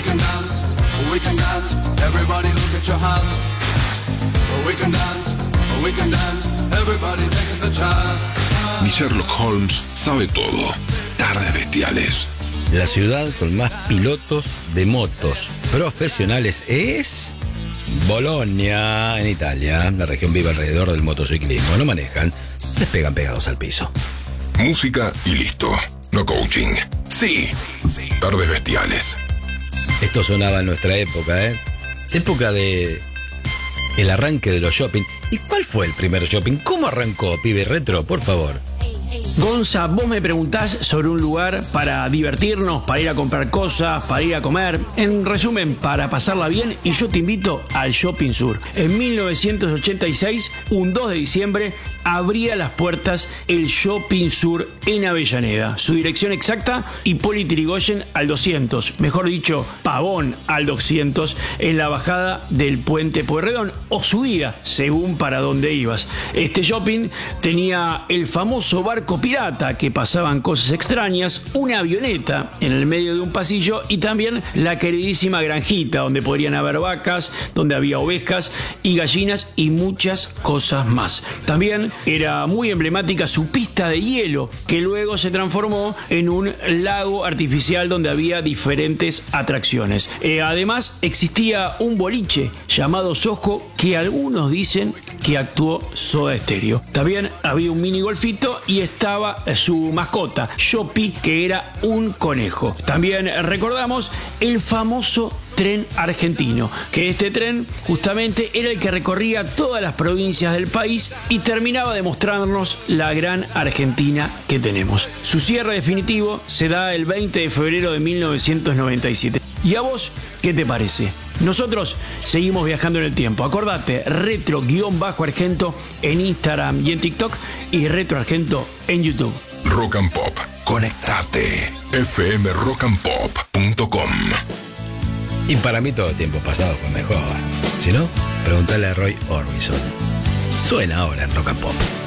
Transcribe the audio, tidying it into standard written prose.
We can dance, everybody look at your hands. We can dance, everybody's taking the chance. Mi Sherlock Holmes sabe todo. Tardes Bestiales. La ciudad con más pilotos de motos profesionales es Bolonia, en Italia. La región vive alrededor del motociclismo. No manejan, despegan pegados al piso. Música y listo. No coaching. Sí. Tardes Bestiales. Esto sonaba en nuestra época, ¿eh? Época de el arranque de los shopping. ¿Y cuál fue el primer shopping? ¿Cómo arrancó, pibe retro? Por favor. Gonza, vos me preguntás sobre un lugar para divertirnos, para ir a comprar cosas, para ir a comer, en resumen, para pasarla bien, y yo te invito al Shopping Sur. En 1986, un 2 de diciembre, abría las puertas el Shopping Sur en Avellaneda. Su dirección exacta, Hipólito Yrigoyen al 200, mejor dicho, Pavón al 200, en la bajada del Puente Pueyrredón, o subida, según para dónde ibas. Este shopping tenía el famoso barco pirata, que pasaban cosas extrañas, una avioneta en el medio de un pasillo y también la queridísima granjita, donde podrían haber vacas, donde había ovejas y gallinas y muchas cosas más. También era muy emblemática su pista de hielo, que luego se transformó en un lago artificial donde había diferentes atracciones. Además, existía un boliche llamado Soho, que algunos dicen que actuó Soda Stereo. También había un mini golfito y estaba su mascota, Shoppy, que era un conejo. También recordamos el famoso tren argentino, que este tren justamente era el que recorría todas las provincias del país y terminaba de mostrarnos la gran Argentina que tenemos. Su cierre definitivo se da el 20 de febrero de 1997. ¿Y a vos qué te parece? Nosotros seguimos viajando en el tiempo. Acordate, retro_argento en Instagram y en TikTok, y Retro Argento en YouTube. Rock and Pop. Conectate. fmrockandpop.com. Y para mí todo el tiempo pasado fue mejor. Si no, preguntale a Roy Orbison. Suena ahora en Rock and Pop.